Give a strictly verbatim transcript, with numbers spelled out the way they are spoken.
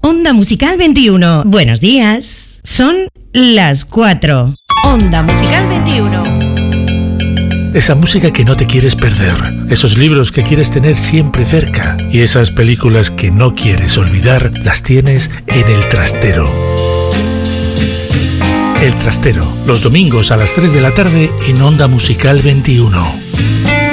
Onda Musical veintiuno. Buenos días. Son las cuatro. Onda Musical veintiuno. Esa música que no te quieres perder, esos libros que quieres tener siempre cerca y esas películas que no quieres olvidar, las tienes en El Trastero. El Trastero, los domingos a las tres de la tarde en Onda Musical veintiuno.